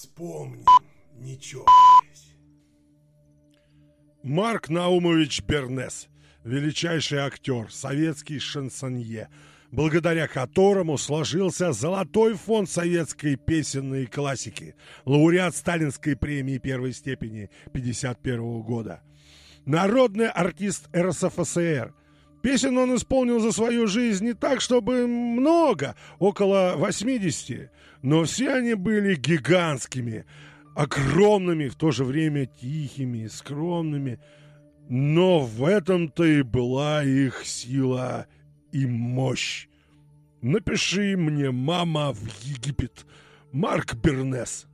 Вспомним, не чокаясь. Марк Наумович Бернес, величайший актер, советский шансонье, благодаря которому сложился золотой фонд советской песенной классики, лауреат Сталинской премии первой степени 1951 года. Народный артист РСФСР. Песен он исполнил за свою жизнь не так, чтобы много, около 80, но все они были гигантскими, огромными, в то же время тихими, скромными. Но в этом-то и была их сила и мощь. Напиши мне, мама, в Египет. Марк Бернес.